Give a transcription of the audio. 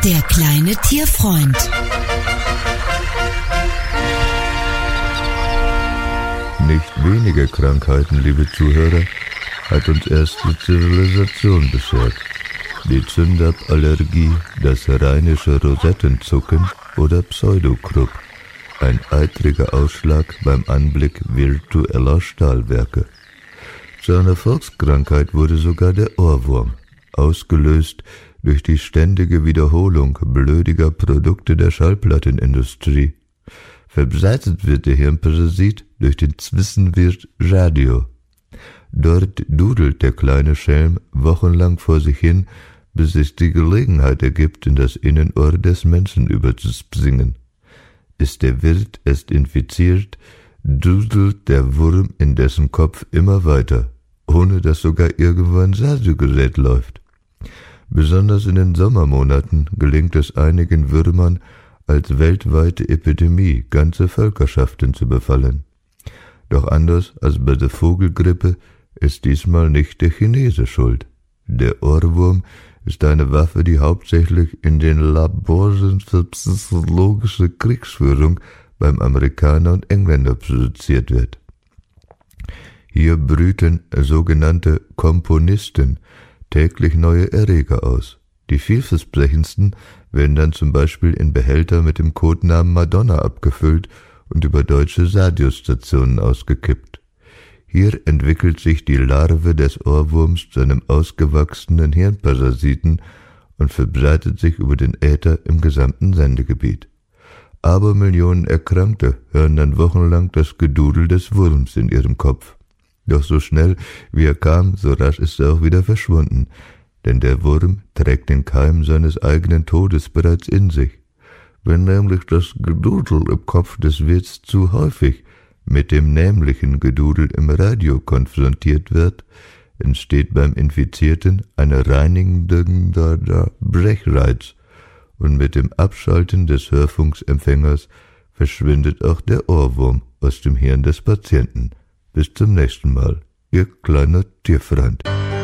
Der kleine Tierfreund. Nicht wenige Krankheiten, liebe Zuhörer, hat uns erst die Zivilisation beschert. Die Zündab-Allergie, das rheinische Rosettenzucken oder Pseudokrupp. Ein eitriger Ausschlag beim Anblick virtueller Stahlwerke. Zu einer Volkskrankheit wurde sogar der Ohrwurm, ausgelöst durch die ständige Wiederholung blödiger Produkte der Schallplattenindustrie. Verbreitet wird der Hirnparasit durch den Zwissenwirt Radio. Dort dudelt der kleine Schelm wochenlang vor sich hin, bis sich die Gelegenheit ergibt, in das Innenohr des Menschen überzusingen. Ist der Wirt erst infiziert, dudelt der Wurm in dessen Kopf immer weiter, ohne dass sogar irgendwo ein Radiogerät läuft. Besonders in den Sommermonaten gelingt es einigen Würmern, als weltweite Epidemie ganze Völkerschaften zu befallen. Doch anders als bei der Vogelgrippe ist diesmal nicht der Chinese schuld. Der Ohrwurm ist eine Waffe, die hauptsächlich in den Laboren für psychologische Kriegsführung beim Amerikaner und Engländer produziert wird. Hier brüten sogenannte Komponisten täglich neue Erreger aus. Die vielversprechendsten werden dann zum Beispiel in Behälter mit dem Codenamen Madonna abgefüllt und über deutsche Radiostationen ausgekippt. Hier entwickelt sich die Larve des Ohrwurms zu einem ausgewachsenen Hirnparasiten und verbreitet sich über den Äther im gesamten Sendegebiet. Abermillionen Erkrankte hören dann wochenlang das Gedudel des Wurms in ihrem Kopf. Doch so schnell wie er kam, so rasch ist er auch wieder verschwunden, denn der Wurm trägt den Keim seines eigenen Todes bereits in sich. Wenn nämlich das Gedudel im Kopf des Wirts zu häufig mit dem nämlichen Gedudel im Radio konfrontiert wird, entsteht beim Infizierten ein reinigender Brechreiz und mit dem Abschalten des Hörfunksempfängers verschwindet auch der Ohrwurm aus dem Hirn des Patienten. Bis zum nächsten Mal, Ihr kleiner Tierfreund.